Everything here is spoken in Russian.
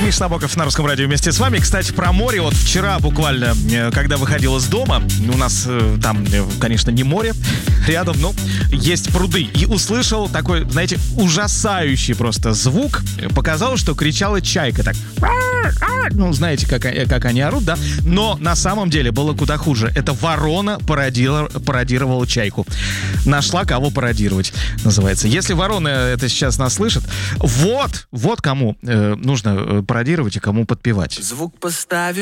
Миша Набоков на Русском радио вместе с вами. Кстати, про море. Вот вчера буквально, когда выходил из дома, у нас там, конечно, не море рядом, но есть пруды. И услышал такой, знаете, ужасающий просто звук. Показалось, что кричала чайка так. Ну, знаете, как они орут, да? Но на самом деле было куда хуже. Это ворона пародировала чайку. Нашла кого пародировать, называется. Если ворона это сейчас нас слышит, вот кому нужно пародировать и кому подпевать. Звук поставим.